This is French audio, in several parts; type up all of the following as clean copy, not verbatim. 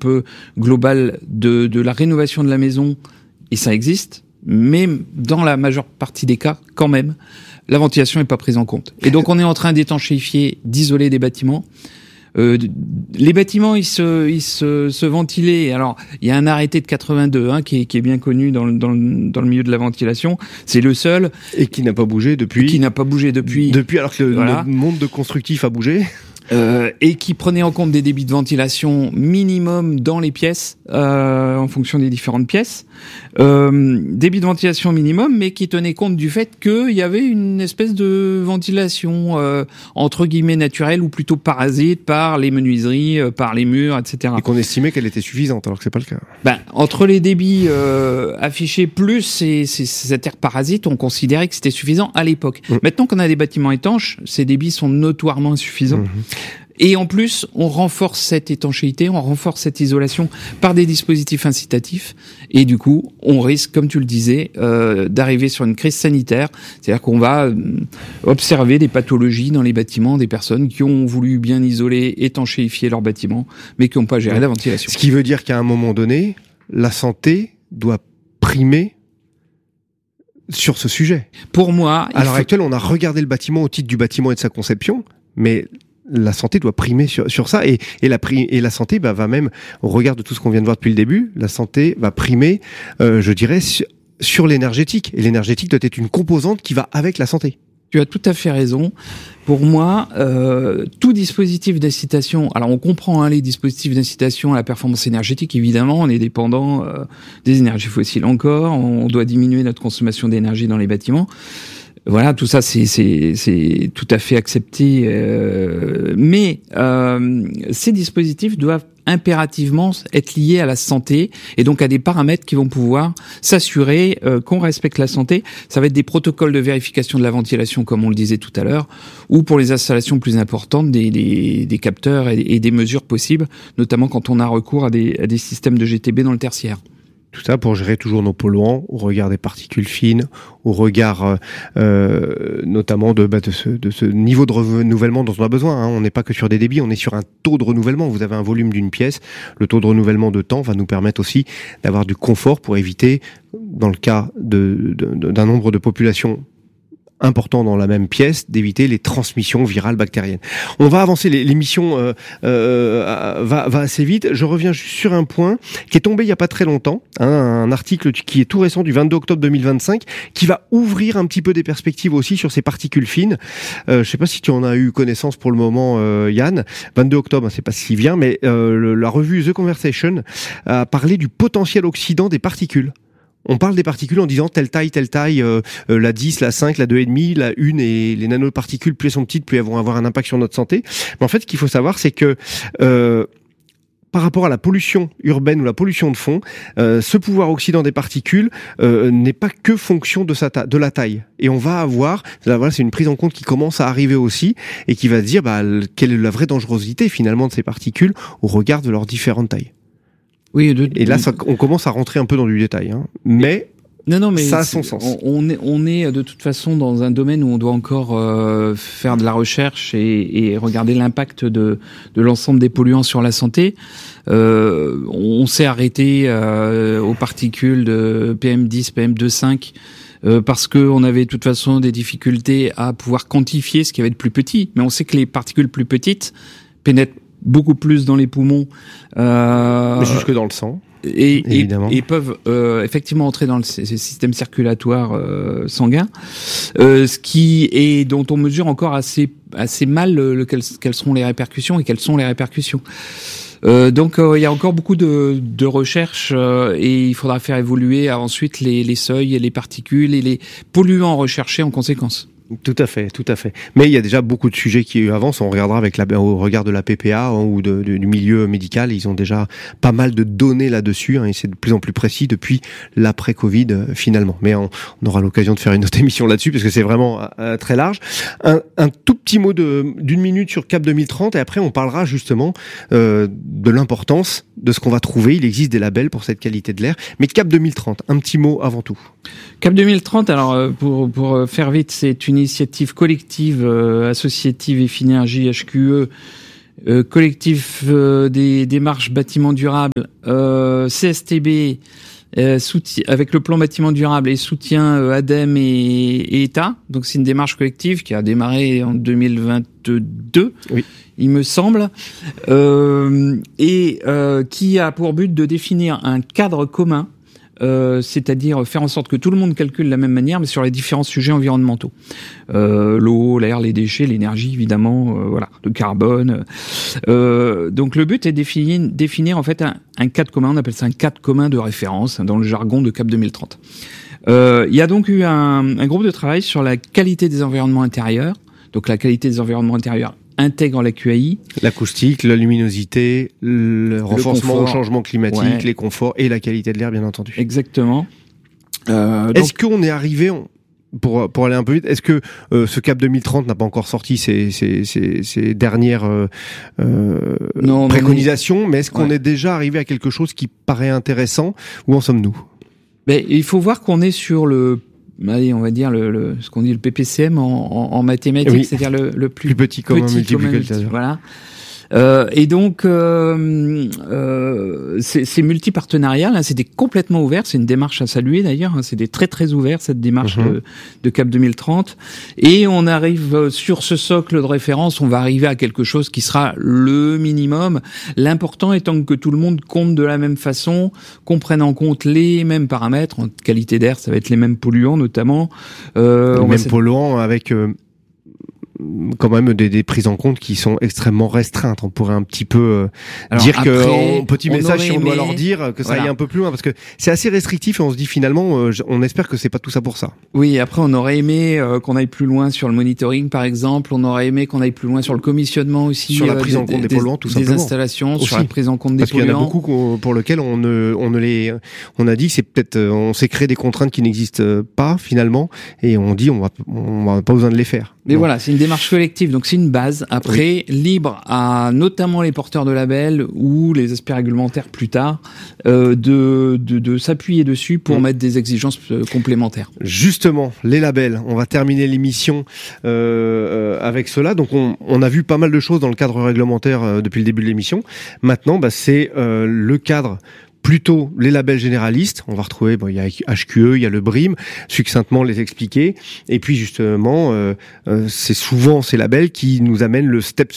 peu global de la rénovation de la maison, et ça existe, mais dans la majeure partie des cas, quand même, la ventilation n'est pas prise en compte. Et donc on est en train d'étanchéifier, d'isoler des bâtiments. Les bâtiments, ils se ventilaient. Alors, il y a un arrêté de 82 qui est bien connu dans le milieu de la ventilation. C'est le seul et qui n'a pas bougé depuis. Depuis, alors que le monde de constructif a bougé. Et qui prenait en compte des débits de ventilation minimum dans les pièces, en fonction des différentes pièces. Débit de ventilation minimum, mais qui tenait compte du fait qu'il y avait une espèce de ventilation entre guillemets naturelle, ou plutôt parasite par les menuiseries, par les murs, etc. Et qu'on estimait qu'elle était suffisante, alors que c'est pas le cas. Entre les débits affichés plus cet air parasite, on considérait que c'était suffisant à l'époque. Maintenant qu'on a des bâtiments étanches, ces débits sont notoirement insuffisants. Et en plus, on renforce cette étanchéité, on renforce cette isolation par des dispositifs incitatifs. Et du coup, on risque, comme tu le disais, d'arriver sur une crise sanitaire. C'est-à-dire qu'on va observer des pathologies dans les bâtiments, des personnes qui ont voulu bien isoler, étanchéifier leur bâtiment, mais qui n'ont pas géré la ventilation. Ce qui veut dire qu'à un moment donné, la santé doit primer sur ce sujet. Pour moi... À l'heure actuelle, on a regardé le bâtiment au titre du bâtiment et de sa conception, mais... la santé doit primer sur ça, et la santé va même, au regard de tout ce qu'on vient de voir depuis le début, la santé va primer, je dirais, sur l'énergétique. Et l'énergétique doit être une composante qui va avec la santé. Tu as tout à fait raison. Pour moi, tout dispositif d'incitation, alors on comprend les dispositifs d'incitation à la performance énergétique, évidemment, on est dépendant des énergies fossiles encore, on doit diminuer notre consommation d'énergie dans les bâtiments. Voilà, tout ça, c'est tout à fait accepté. Mais ces dispositifs doivent impérativement être liés à la santé, et donc à des paramètres qui vont pouvoir s'assurer qu'on respecte la santé. Ça va être des protocoles de vérification de la ventilation, comme on le disait tout à l'heure, ou pour les installations plus importantes, des capteurs et des mesures possibles, notamment quand on a recours à des systèmes de GTB dans le tertiaire. Tout ça pour gérer toujours nos polluants au regard des particules fines, au regard notamment de ce niveau de renouvellement dont on a besoin. On n'est pas que sur des débits, on est sur un taux de renouvellement. Vous avez un volume d'une pièce, le taux de renouvellement de temps va nous permettre aussi d'avoir du confort pour éviter, dans le cas d'un nombre de populations important dans la même pièce, d'éviter les transmissions virales bactériennes. On va avancer, l'émission va assez vite. Je reviens juste sur un point qui est tombé il y a pas très longtemps, un article qui est tout récent du 22 octobre 2025, qui va ouvrir un petit peu des perspectives aussi sur ces particules fines. Je sais pas si tu en as eu connaissance pour le moment, Yann. 22 octobre, c'est pas si bien, mais la revue The Conversation a parlé du potentiel oxydant des particules. On parle des particules en disant telle taille, la 10, la 5, la 2,5, la 1, et les nanoparticules, plus elles sont petites, plus elles vont avoir un impact sur notre santé. Mais en fait, ce qu'il faut savoir, c'est que par rapport à la pollution urbaine ou la pollution de fond, ce pouvoir oxydant des particules n'est pas que fonction de la taille. Et on va avoir, c'est une prise en compte qui commence à arriver aussi, et qui va se dire quelle est la vraie dangerosité finalement de ces particules au regard de leurs différentes tailles. Oui, et là, on commence à rentrer un peu dans du détail, mais non, mais ça a son sens. On est de toute façon dans un domaine où on doit encore faire de la recherche et regarder l'impact de l'ensemble des polluants sur la santé. On s'est arrêté aux particules de PM10, PM2,5 parce que on avait de toute façon des difficultés à pouvoir quantifier ce qui avait de plus petit. Mais on sait que les particules plus petites pénètrent beaucoup plus dans les poumons, mais jusque dans le sang, et peuvent effectivement entrer dans le système circulatoire sanguin, ce qui est dont on mesure encore assez mal quelles seront les répercussions et quelles sont les répercussions. Donc il y a encore beaucoup de recherches et il faudra faire évoluer ensuite les seuils et les particules et les polluants recherchés en conséquence. Tout à fait. Mais il y a déjà beaucoup de sujets qui avancent. On regardera au regard de la PPA ou du milieu médical. Ils ont déjà pas mal de données là-dessus, et c'est de plus en plus précis depuis l'après-Covid finalement. Mais on aura l'occasion de faire une autre émission là-dessus parce que c'est vraiment très large. Un tout petit mot d'une minute sur Cap 2030 et après on parlera justement de l'importance de ce qu'on va trouver. Il existe des labels pour cette qualité de l'air. Mais Cap 2030, un petit mot avant tout. Cap 2030, alors pour faire vite, c'est une initiative collective, associative et Finergie HQE collectif des démarches bâtiments durables, CSTB, avec le plan bâtiment durable et soutien ADEME et État. Donc c'est une démarche collective qui a démarré en 2022, oui, il me semble, et qui a pour but de définir un cadre commun, c'est-à-dire faire en sorte que tout le monde calcule de la même manière, mais sur les différents sujets environnementaux. L'eau, l'air, les déchets, l'énergie, évidemment, voilà, le carbone. Donc le but est de définir en fait un cadre commun, on appelle ça un cadre commun de référence dans le jargon de CAP 2030. Il y a donc eu un groupe de travail sur la qualité des environnements intérieurs. Donc la qualité des environnements intérieurs intègre la QAI. L'acoustique, la luminosité, le renforcement au changement climatique, ouais, les conforts et la qualité de l'air, bien entendu. Exactement. Est-ce qu'on est arrivé, pour aller un peu vite, est-ce que ce CAP 2030 n'a pas encore sorti ses dernières préconisations, mais est-ce qu'on est déjà arrivé à quelque chose qui paraît intéressant? Où en sommes-nous? Mais il faut voir qu'on est sur allez, on va dire ce qu'on dit le PPCM en mathématiques, oui, c'est-à-dire le plus petit commun multiplicateur. Voilà. Et donc c'est multipartenarial, hein, c'était complètement ouvert, c'est une démarche à saluer d'ailleurs, hein, c'était très très ouvert cette démarche de CAP 2030, et on arrive sur ce socle de référence, on va arriver à quelque chose qui sera le minimum, l'important étant que tout le monde compte de la même façon, qu'on prenne en compte les mêmes paramètres, en qualité d'air ça va être les mêmes polluants notamment. Les mêmes polluants avec quand même des prises en compte qui sont extrêmement restreintes. On pourrait un petit peu dire que petit message, si on doit leur dire que ça aille un peu plus loin, parce que c'est assez restrictif et on se dit finalement, on espère que c'est pas tout ça pour ça. Oui, après on aurait aimé qu'on aille plus loin sur le monitoring par exemple, on aurait aimé qu'on aille plus loin sur le commissionnement aussi, sur la prise en compte des polluants, tout simplement. Des installations, aussi, sur la prise en compte des polluants. Parce qu'il y en a beaucoup pour lesquels on a dit que c'est peut-être, on s'est créé des contraintes qui n'existent pas finalement, et on dit on va pas besoin de les faire. Mais voilà, c'est une démarche collective, donc c'est une base. Après, oui, libre à notamment les porteurs de labels ou les aspects réglementaires plus tard de s'appuyer dessus pour mettre des exigences complémentaires. Justement, les labels. On va terminer l'émission avec cela. Donc on a vu pas mal de choses dans le cadre réglementaire depuis le début de l'émission. Maintenant, c'est le cadre. Plutôt les labels généralistes, on va retrouver, il y a HQE, il y a le BREEAM, succinctement les expliquer, et puis justement, c'est souvent ces labels qui nous amènent le step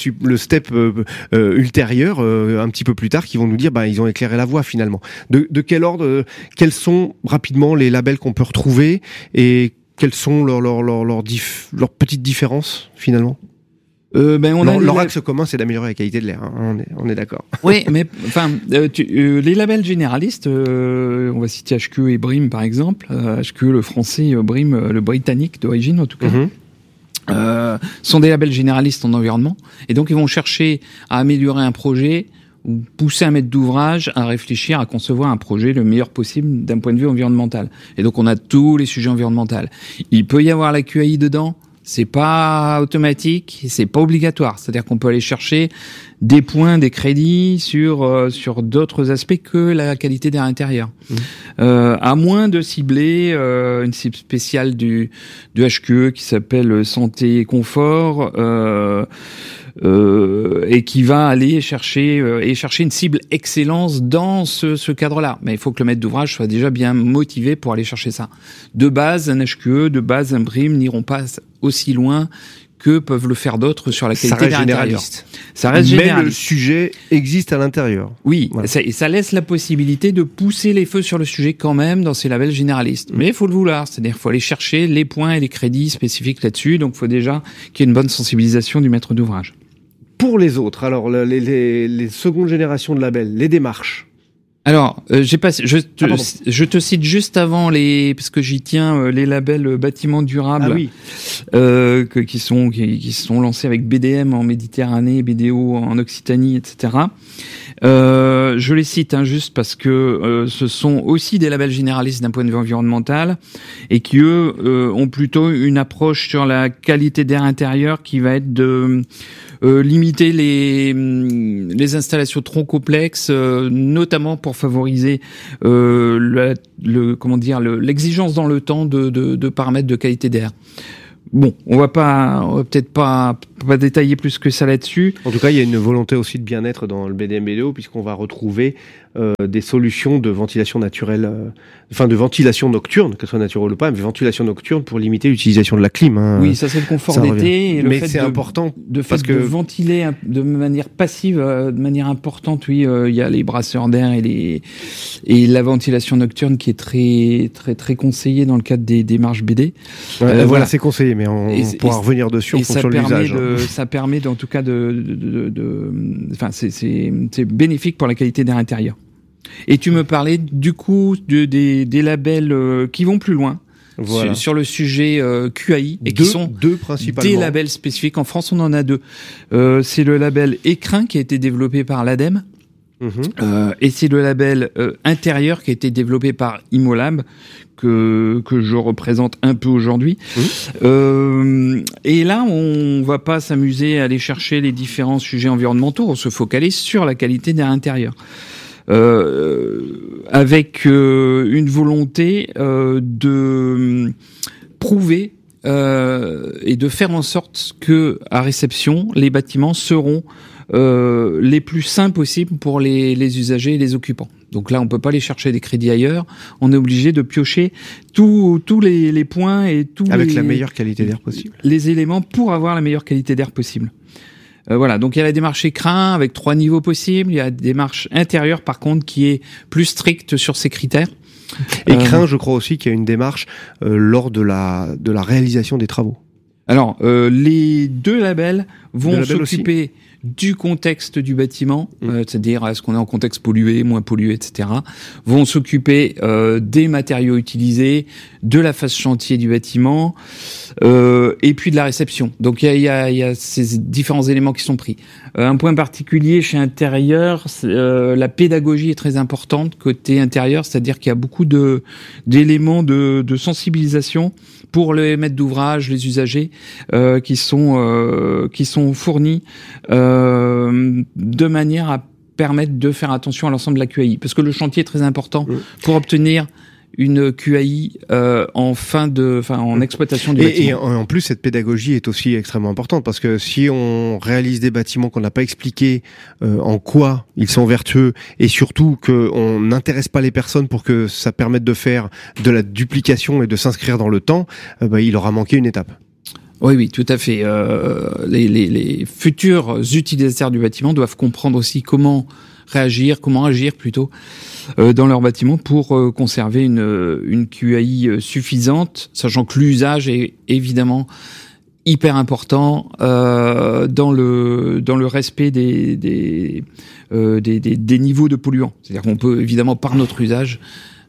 ultérieur, un petit peu plus tard, qui vont nous dire, ils ont éclairé la voie finalement. De quel ordre, quels sont rapidement les labels qu'on peut retrouver, et quelles sont leurs petites différences finalement? Leur axe commun, c'est d'améliorer la qualité de l'air. Hein. On est d'accord. Oui, mais enfin, les labels généralistes, on va citer HQE et BREEAM par exemple. HQE le français, BREEAM le britannique d'origine en tout cas, sont des labels généralistes en environnement, et donc ils vont chercher à améliorer un projet ou pousser un maître d'ouvrage à réfléchir, à concevoir un projet le meilleur possible d'un point de vue environnemental. Et donc on a tous les sujets environnementaux. Il peut y avoir la QAI dedans. C'est pas automatique, c'est pas obligatoire. C'est-à-dire qu'on peut aller chercher des points, des crédits sur d'autres aspects que la qualité d'air intérieur. À moins de cibler une cible spéciale du HQE qui s'appelle santé et confort, et qui va aller chercher une cible excellence dans ce cadre-là. Mais il faut que le maître d'ouvrage soit déjà bien motivé pour aller chercher ça. De base, un HQE, de base, un BREEAM n'iront pas aussi loin que peuvent le faire d'autres sur la qualité d'air intérieur. Ça reste généraliste. Mais le sujet existe à l'intérieur. Oui, voilà. Ça laisse la possibilité de pousser les feux sur le sujet quand même dans ces labels généralistes. Mais il faut le vouloir, c'est-à-dire qu'il faut aller chercher les points et les crédits spécifiques là-dessus. Donc il faut déjà qu'il y ait une bonne sensibilisation du maître d'ouvrage. Pour les autres, alors les secondes générations de labels, les démarches. Alors, je te cite juste avant parce que j'y tiens, les labels bâtiments durables, qui sont lancés avec BDM en Méditerranée, BDO en Occitanie, etc. Je les cite juste parce que ce sont aussi des labels généralistes d'un point de vue environnemental et qui eux ont plutôt une approche sur la qualité d'air intérieur qui va être de limiter les installations trop complexes, notamment pour favoriser l'exigence dans le temps de paramètres de qualité d'air. Bon, on va peut-être pas détailler plus que ça là-dessus. En tout cas, il y a une volonté aussi de bien-être dans le BDM-BDO, puisqu'on va retrouver des solutions de ventilation naturelle, de ventilation nocturne, que ce soit naturelle ou pas, mais ventilation nocturne pour limiter l'utilisation de la clim. Oui, ça c'est le confort d'été. Mais c'est important. De ventiler de manière passive, de manière importante, oui, il y a les brasseurs d'air et la ventilation nocturne qui est très, très, très conseillée dans le cadre des marches BD. Voilà, c'est conseillé, mais on pourra revenir dessus en fonction de l'usage. Ça permet en tout cas c'est bénéfique pour la qualité d'air intérieur. Et tu me parlais du coup des labels qui vont plus loin. Voilà. Sur le sujet QAI et qui sont deux principalement. Des labels spécifiques. En France, on en a deux. C'est le label Écrin qui a été développé par l'ADEME. Et c'est le label intérieur qui a été développé par Imolab que je représente un peu aujourd'hui. Et là, on va pas s'amuser à aller chercher les différents sujets environnementaux, on se focalise sur la qualité d'air intérieur. Avec une volonté de prouver et de faire en sorte que à réception, les bâtiments seront les plus sains possibles pour les usagers et les occupants. Donc là, on peut pas aller chercher des crédits ailleurs. On est obligé de piocher tous les points et avec la meilleure qualité d'air possible. Les éléments pour avoir la meilleure qualité d'air possible. Voilà, donc il y a la démarche Écrin avec 3 niveaux possibles. Il y a la démarche intérieure, par contre, qui est plus stricte sur ces critères. Écrin, je crois aussi qu'il y a une démarche lors de la réalisation des travaux. Alors, les deux labels vont s'occuper du contexte du bâtiment, c'est-à-dire est-ce qu'on est en contexte pollué, moins pollué, etc. Vont s'occuper des matériaux utilisés, de la phase chantier du bâtiment, et puis de la réception. Donc il y a ces différents éléments qui sont pris. Un point particulier chez Intérieur, la pédagogie est très importante côté intérieur, c'est-à-dire qu'il y a beaucoup d'éléments de sensibilisation pour les maîtres d'ouvrage, les usagers, qui sont fournis de manière à permettre de faire attention à l'ensemble de la QAI, parce que le chantier est très important pour obtenir une QAI en exploitation du bâtiment. Et en plus, cette pédagogie est aussi extrêmement importante, parce que si on réalise des bâtiments qu'on n'a pas expliqué en quoi ils sont vertueux, et surtout qu'on n'intéresse pas les personnes pour que ça permette de faire de la duplication et de s'inscrire dans le temps, il aura manqué une étape. Oui, tout à fait. Les futurs utilisateurs du bâtiment doivent comprendre aussi comment agir plutôt dans leur bâtiment pour conserver une QAI suffisante, sachant que l'usage est évidemment hyper important dans le respect des niveaux de polluants. C'est-à-dire qu'on peut évidemment par notre usage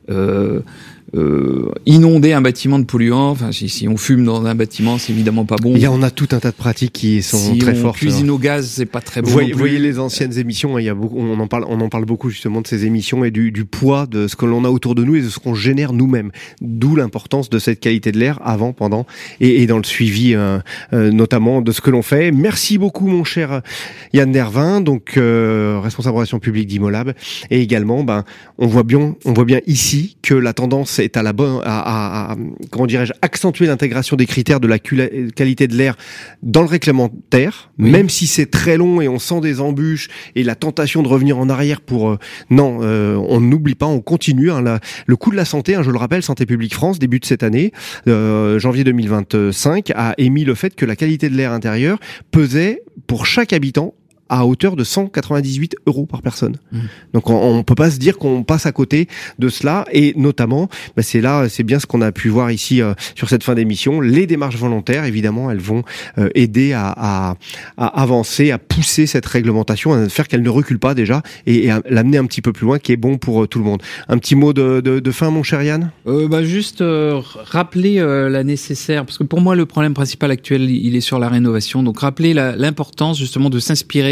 inonder un bâtiment de polluants. Enfin, si on fume dans un bâtiment, c'est évidemment pas bon. On a tout un tas de pratiques qui sont très fortes. Si on cuisine au gaz, c'est pas très bon. Vous voyez les anciennes émissions, on en parle beaucoup justement de ces émissions et du poids de ce que l'on a autour de nous et de ce qu'on génère nous-mêmes. D'où l'importance de cette qualité de l'air avant, pendant et dans le suivi notamment de ce que l'on fait. Merci beaucoup mon cher Yann Dervin, donc responsable relations publiques d'Imolab, et également on voit bien ici que la tendance est à accentuer l'intégration des critères de la qualité de l'air dans le réglementaire, même si c'est très long et on sent des embûches et la tentation de revenir en arrière pour on n'oublie pas, on continue. Le coût de la santé, je le rappelle, Santé publique France, début de cette année, janvier 2025, a émis le fait que la qualité de l'air intérieur pesait pour chaque habitant à hauteur de 198 € par personne. Donc on peut pas se dire qu'on passe à côté de cela, et notamment c'est bien ce qu'on a pu voir ici sur cette fin d'émission. Les démarches volontaires, évidemment, elles vont aider à avancer, à pousser cette réglementation, à faire qu'elle ne recule pas déjà et à l'amener un petit peu plus loin, qui est bon pour tout le monde. Un petit mot de fin, mon cher Yann. Juste rappeler la nécessaire, parce que pour moi le problème principal actuel il est sur la rénovation, donc rappeler l'importance justement de s'inspirer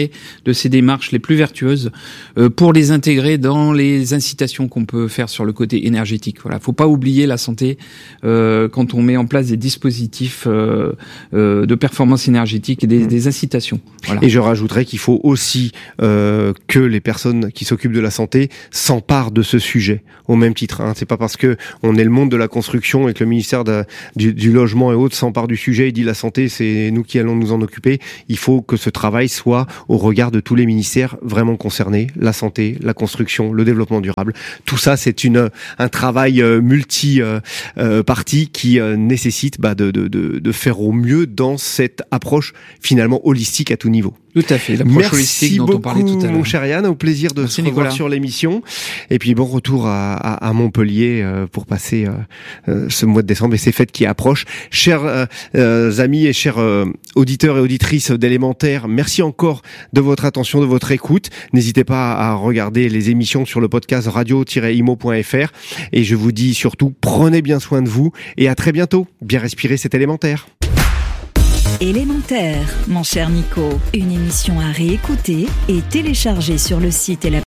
s'inspirer de ces démarches les plus vertueuses pour les intégrer dans les incitations qu'on peut faire sur le côté énergétique. Voilà, faut pas oublier la santé quand on met en place des dispositifs de performance énergétique et des incitations. Voilà. Et je rajouterais qu'il faut aussi que les personnes qui s'occupent de la santé s'emparent de ce sujet au même titre. Hein. C'est pas parce que on est le monde de la construction et que le ministère du logement et autres s'empare du sujet et dit la santé, c'est nous qui allons nous en occuper. Il faut que ce travail soit au regard de tous les ministères vraiment concernés, la santé, la construction, le développement durable. Tout ça, c'est un travail multi-parti qui nécessite de faire au mieux dans cette approche finalement holistique à tout niveau. Tout à fait, l'approche holistique dont on parlait tout à l'heure. Merci beaucoup, mon cher Yann, au plaisir de se revoir sur l'émission. Et puis bon retour à Montpellier pour passer ce mois de décembre et ces fêtes qui approchent. Chers amis et chers auditeurs et auditrices d'Élémentaire, merci encore de votre attention, de votre écoute. N'hésitez pas à regarder les émissions sur le podcast radio-imo.fr. Et je vous dis surtout, prenez bien soin de vous et à très bientôt. Bien respirer, c'est Élémentaire. Élémentaire, mon cher Nico, une émission à réécouter et télécharger sur le site et l'application.